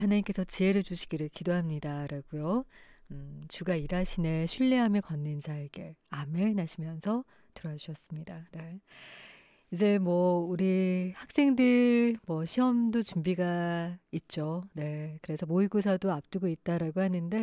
하나님께서 지혜를 주시기를 기도합니다라고요. 주가 일하시네 신뢰하며 걷는 자에게 아멘 하시면서 들어와 주셨습니다. 네. 이제 뭐 우리 학생들 뭐 시험도 준비가 있죠. 네. 그래서 모의고사도 앞두고 있다라고 하는데